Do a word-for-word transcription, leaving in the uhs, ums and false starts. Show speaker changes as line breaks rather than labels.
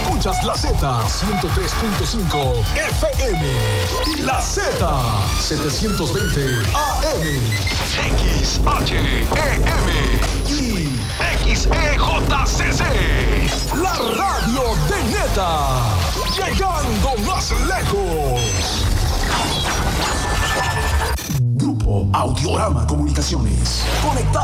Escuchas la Z ciento tres punto cinco F M y la Z setecientos veinte A M. X H E M y X E J C C. La radio de Neta. Llegando más lejos. Grupo Audiorama Comunicaciones. Conectado.